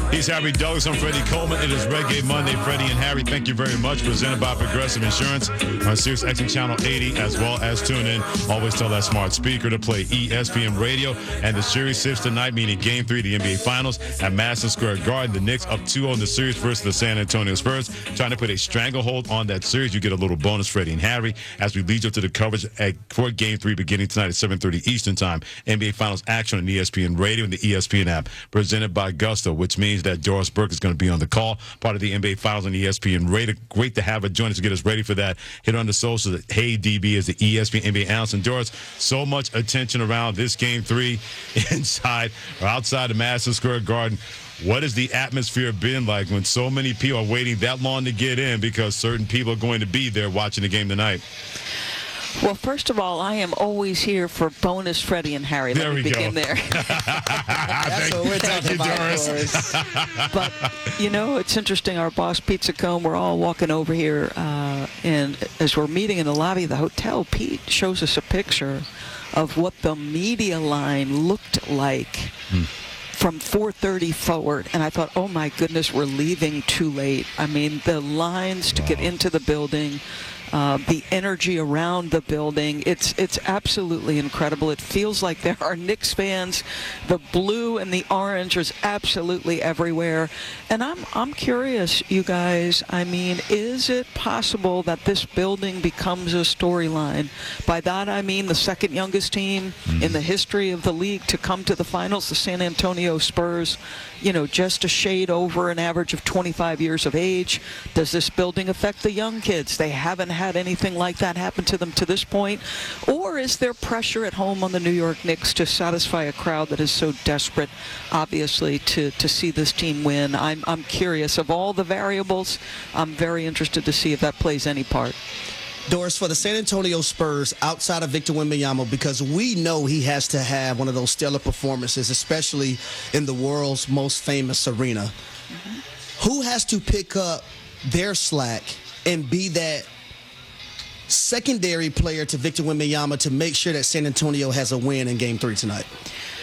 He's Harry Douglas. I'm Freddie Coleman. It is Reggae Monday. Freddie and Harry, thank you very much. Presented by Progressive Insurance on Sirius XM Channel 80, as well as tune in. Always tell that smart speaker to play ESPN Radio. And the series sits tonight, meaning Game 3 of the NBA Finals at Madison Square Garden. The Knicks up 2-0 in the series versus the San Antonio Spurs. Trying to put a stranglehold on that series. You get a little bonus, Freddie and Harry, as we lead you to the coverage for Game 3 beginning tonight at 7:30 Eastern Time. NBA Finals action on ESPN Radio and the ESPN app. Presented by Gusto, which means that Doris Burke is going to be on the call, part of the NBA Finals on ESPN Radio. Great to have her join us to get us ready for that. Hit her on the socials. Hey DB is the ESPN NBA analyst. And Doris, so much attention around this Game 3 inside or outside of Madison Square Garden. What has the atmosphere been like when so many people are waiting that long to get in because certain people are going to be there watching the game tonight? Well, first of all, I am always here for bonus Freddie and Harry. There we begin go. There. That's what we're talking about, Doris. But, you know, it's interesting. Our boss, Pete Saccone, we're all walking over here, and as we're meeting in the lobby of the hotel, Pete shows us a picture of what the media line looked like from 4:30 forward, and I thought, oh my goodness, we're leaving too late. I mean, the lines to get into the building, the energy around the building, it's absolutely incredible. It feels like there are Knicks fans. The blue and the orange is absolutely everywhere. And I'm curious, you guys, I mean, is it possible that this building becomes a storyline? By that I mean the second youngest team in the history of the league to come to the finals, the San Antonio Spurs, you know, just a shade over an average of 25 years of age. Does this building affect the young kids? They haven't had anything like that happen to them to this point. Or is there pressure at home on the New York Knicks to satisfy a crowd that is so desperate, obviously, to see this team win? I'm curious. Of all the variables, I'm very interested to see if that plays any part. Doris, for the San Antonio Spurs, outside of Victor Wembanyama, because we know he has to have one of those stellar performances, especially in the world's most famous arena. Who has to pick up their slack and be that secondary player to Victor Wembanyama to make sure that San Antonio has a win in Game 3 tonight?